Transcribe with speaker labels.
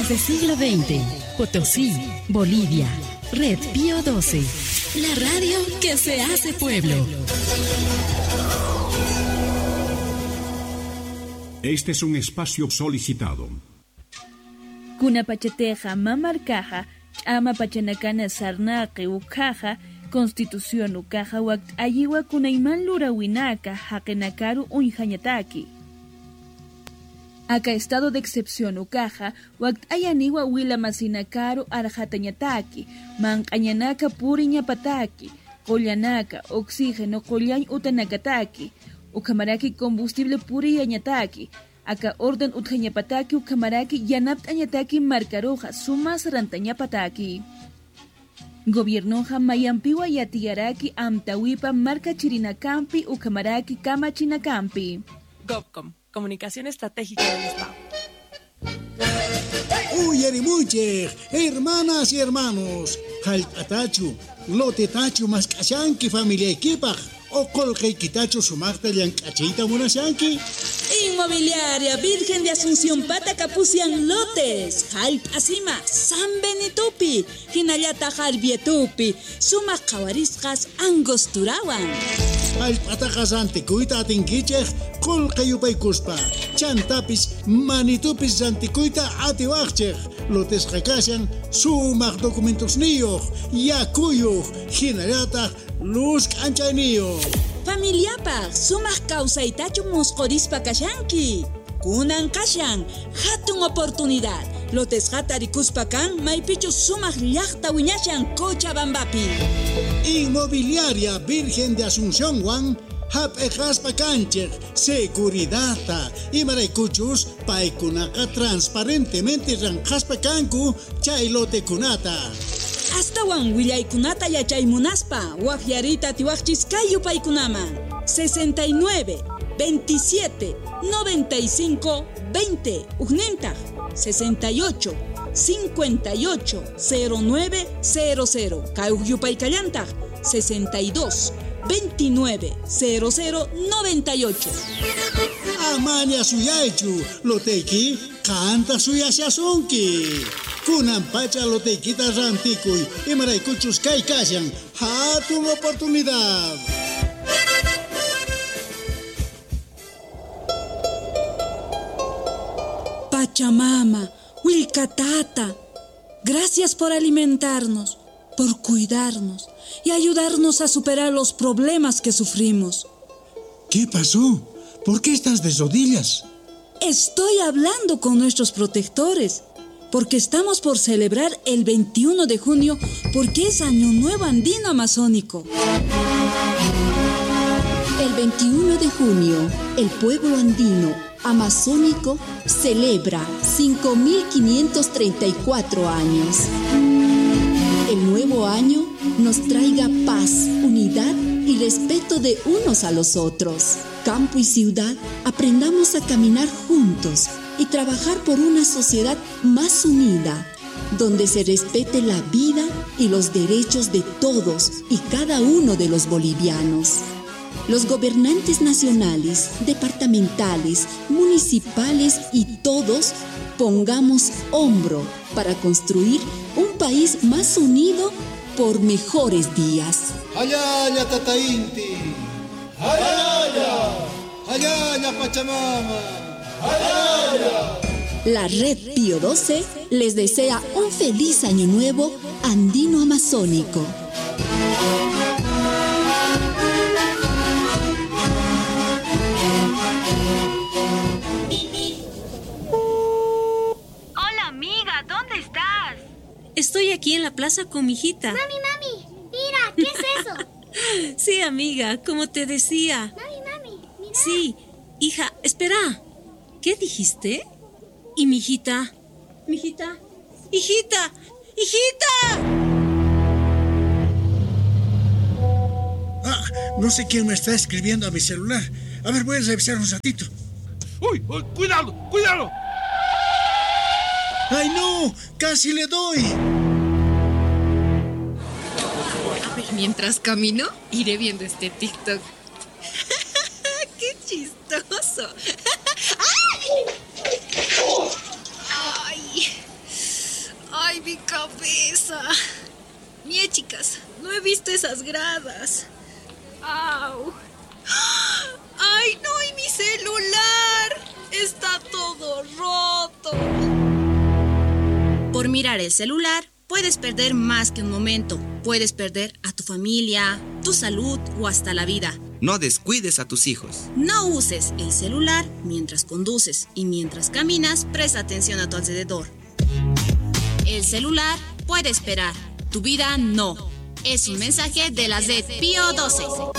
Speaker 1: Desde siglo XX, Potosí, Bolivia, Red Pío XII, la radio que se hace pueblo.
Speaker 2: Este es un espacio solicitado.
Speaker 3: Kunapachateja mamarcaja, ama pachanacana sarnaqi ucaja, constitución ucaja wakt ayiwa kunaiman lurawinaka, hakenakaru unjañataki. Acá estado de excepción ucaja, wakt ayaniwa wila masinakaru arjatañataki, manqañanaka puriñapataki, qollanaka, oxígeno qollañ utanakataki, ukamaraki combustible puriyañataki, acá orden utjañapataki ukamaraki yanaptañataki marcaroja sumas rantañapataki. Gobiernoja mayampiwa yatiyaraki amtawipa marca chirinakampi ukamaraki kamachinakampi.
Speaker 4: GovCom, Comunicación Estratégica del Estado.
Speaker 5: Uyarimuche, hermanas y hermanos, Jalpatachu, Lotetachu, Mascashanki, familia equipa, o Colquequitachu, Sumacta, Yancachita, Munashanki.
Speaker 6: Inmobiliaria Virgen de Asunción Patacapucian Lotes, Jalp Asima, San Benitupi, Hinayata Jarbietupi, Sumas Cawariscas Angosturawan.
Speaker 5: Jalpatajas anticuita atinquichej, Colqueyupaikuspa, Chantapis, Manitupis anticuita atiwachej, Lotes Jacasian, Sumac documentos niyo, Yacuyo, Hinayata, Luz Canchanío.
Speaker 6: Familiapa, sumas causaitachu muscorispa kashanki. Kunan kashan, hatun oportunidad. Lotes hatarikuspa kan, maipichu sumas llaqta wiñashan Cochabambapi.
Speaker 5: Inmobiliaria Virgen de Asunción Juan, hap ejaspa cancher, seguridad, y maraicuchus, paikunaka transparentemente ranjaspa canku, chailote kunata.
Speaker 6: Hasta wan willaykunata yachaymunaspa, wakyarita tiwaqchiskayu paykunaman. 69 27 95 20 ugnentaq 68 58 09 00 kayupaykallantaq 62 29 00 98.
Speaker 5: Amaña suyaychu, loteki, canta suyashasonki. Kunan pacha lotequita rantikuy, y maraicuchus kaikashan, hatun oportunidad.
Speaker 6: Pachamama, Wilcatata, gracias por alimentarnos, por cuidarnos y ayudarnos a superar los problemas que sufrimos.
Speaker 5: ¿Qué pasó? ¿Por qué estás de rodillas?
Speaker 6: Estoy hablando con nuestros protectores, porque estamos por celebrar el 21 de junio, porque es Año Nuevo Andino Amazónico.
Speaker 7: El 21 de junio, el pueblo andino amazónico celebra 5.534 años. El nuevo año nos traiga paz, unidad y respeto de unos a los otros. Campo y ciudad, aprendamos a caminar juntos y trabajar por una sociedad más unida, donde se respete la vida y los derechos de todos y cada uno de los bolivianos. Los gobernantes nacionales, departamentales, municipales y todos pongamos hombro para construir un país más unido por mejores días.
Speaker 8: ¡Ayaya, Tatainti! ¡Ayaya! ¡Ayaya, Pachamama! ¡Ayaya!
Speaker 7: La Red Pío XII les desea un feliz año nuevo andino amazónico.
Speaker 9: Hola, amiga, ¿dónde estás?
Speaker 10: Estoy aquí en la plaza con mi hijita.
Speaker 9: Mami, mira, ¿qué es eso?
Speaker 10: Sí, amiga, como te decía.
Speaker 9: Mami, mira.
Speaker 10: Sí, hija, espera. ¿Qué dijiste? ¿Y mi hijita? ¿Mi hijita? ¡Hijita! ¡Hijita!
Speaker 5: No sé quién me está escribiendo a mi celular. A ver, voy a revisar un ratito.
Speaker 11: ¡Uy! ¡Cuidado! ¡Cuidado!
Speaker 5: ¡Ay, no! ¡Casi le doy!
Speaker 10: A ver, mientras camino, iré viendo este TikTok. ¡Qué chistoso! ¡Ay! chicas. No he visto esas gradas. ¡Au! ¡Ay, no! ¡Y mi celular! Está todo roto.
Speaker 12: Por mirar el celular, puedes perder más que un momento. Puedes perder a tu familia, tu salud o hasta la vida.
Speaker 13: No descuides a tus hijos.
Speaker 12: No uses el celular mientras conduces y mientras caminas, presta atención a tu alrededor. El celular puede esperar, tu vida no. Es un mensaje de la Red Pío 12.